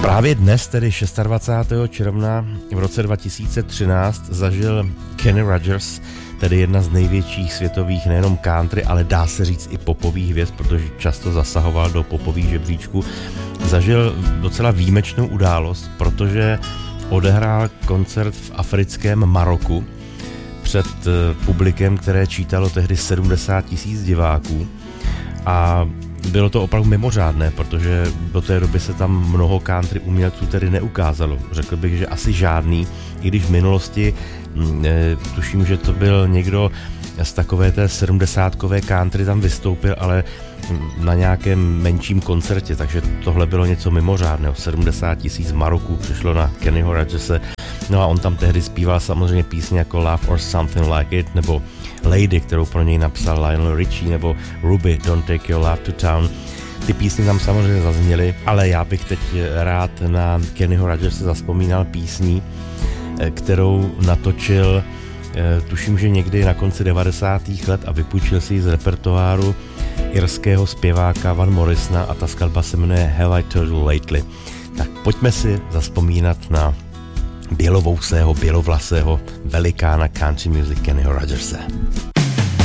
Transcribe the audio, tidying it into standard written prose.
Právě dnes, tedy 26. června v roce 2013, zažil Kenny Rogers, tedy jedna z největších světových nejenom country, ale dá se říct i popových hvězd, protože často zasahoval do popových žebříčků, zažil docela výjimečnou událost, protože odehrál koncert v africkém Maroku před publikem, které čítalo tehdy 70 000 diváků, a bylo to opravdu mimořádné, protože do té doby se tam mnoho country umělců tedy neukázalo. Řekl bych, že asi žádný, i když v minulosti tuším, že to byl někdo z takové té 70kové country tam vystoupil, ale na nějakém menším koncertě, takže tohle bylo něco mimořádného. 70 000 Maroků přišlo na Kennyho Rogerse, no a on tam tehdy zpíval samozřejmě písně jako Love or Something Like It, nebo Lady, kterou pro něj napsal Lionel Richie, nebo Ruby, Don't Take Your Love to Town. Ty písně tam samozřejmě zazněly, ale já bych teď rád na Kennyho Rogerse zazpomínal písní, kterou natočil, tuším, že někdy na konci 90. let a vypůjčil si ji z repertoáru irského zpěváka Van Morrisona a ta skladba se jmenuje Have I Told You Lately. Tak pojďme si zazpomínat na bělovlasého velikána country music Kennyho Rogerse.